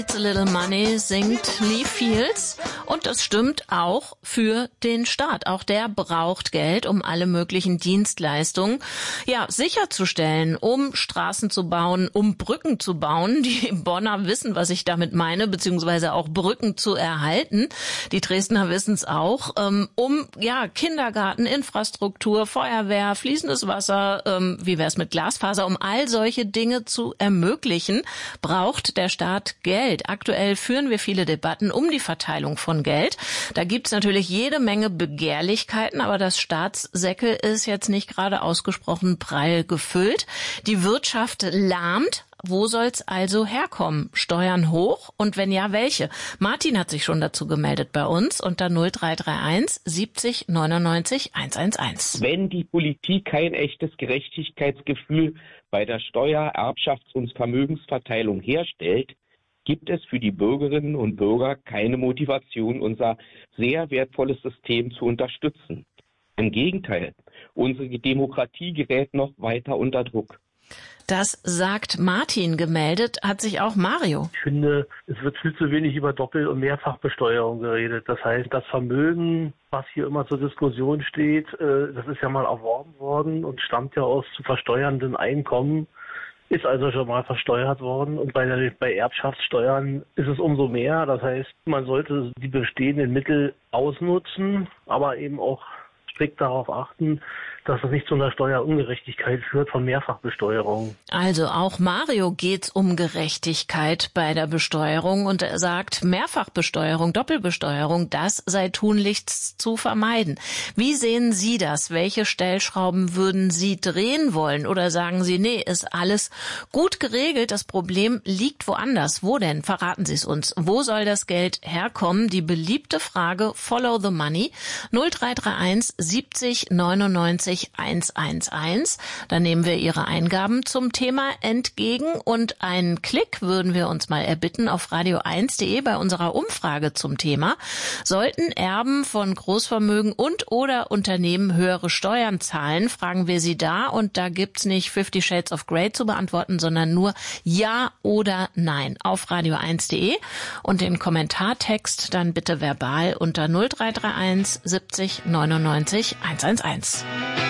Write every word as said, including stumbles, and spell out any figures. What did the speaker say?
It's a Little Money singt Lee Fields und das stimmt auch für den Staat. Auch der braucht Geld, um alle möglichen Dienstleistungen ja sicherzustellen, um Straßen zu bauen, um Brücken zu bauen. Die Bonner wissen, was ich damit meine, beziehungsweise auch Brücken zu erhalten. Die Dresdner wissen es auch, um ja Kindergarten, Infrastruktur, Feuerwehr, fließendes Wasser, wie wäre es mit Glasfaser, um all solche Dinge zu ermöglichen, braucht der Staat Geld. Aktuell führen wir viele Debatten um die Verteilung von Geld. Da gibt's natürlich jede Menge Begehrlichkeiten, aber das Staatssäckel ist jetzt nicht gerade ausgesprochen prall gefüllt. Die Wirtschaft lahmt. Wo soll's also herkommen? Steuern hoch? Und wenn ja, welche? Martin hat sich schon dazu gemeldet bei uns unter null drei drei eins siebzig neunundneunzig hundertelf. Wenn die Politik kein echtes Gerechtigkeitsgefühl bei der Steuer-, Erbschafts- und Vermögensverteilung herstellt, gibt es für die Bürgerinnen und Bürger keine Motivation, unser sehr wertvolles System zu unterstützen. Im Gegenteil, unsere Demokratie gerät noch weiter unter Druck. Das sagt Martin. Gemeldet hat sich auch Mario. Ich finde, es wird viel zu wenig über Doppel- und Mehrfachbesteuerung geredet. Das heißt, das Vermögen, was hier immer zur Diskussion steht, das ist ja mal erworben worden und stammt ja aus zu versteuernden Einkommen. Ist also schon mal versteuert worden und bei, der, bei Erbschaftssteuern ist es umso mehr. Das heißt, man sollte die bestehenden Mittel ausnutzen, aber eben auch strikt darauf achten, dass es nicht zu einer Steuerungerechtigkeit führt von Mehrfachbesteuerung. Also auch Mario geht's um Gerechtigkeit bei der Besteuerung und er sagt, Mehrfachbesteuerung, Doppelbesteuerung, das sei tunlichst zu vermeiden. Wie sehen Sie das? Welche Stellschrauben würden Sie drehen wollen? Oder sagen Sie, nee, ist alles gut geregelt, das Problem liegt woanders. Wo denn? Verraten Sie es uns. Wo soll das Geld herkommen? Die beliebte Frage, follow the money, null drei drei eins siebzig neunundneunzig hundertelf. Da nehmen wir Ihre Eingaben zum Thema entgegen und einen Klick würden wir uns mal erbitten auf radio eins punkt de bei unserer Umfrage zum Thema. Sollten Erben von Großvermögen und oder Unternehmen höhere Steuern zahlen, fragen wir Sie da und da gibt's nicht Fifty Shades of Grey zu beantworten, sondern nur Ja oder Nein auf radio eins punkt de und den Kommentartext dann bitte verbal unter null drei drei eins siebzig neunundneunzig hundertelf.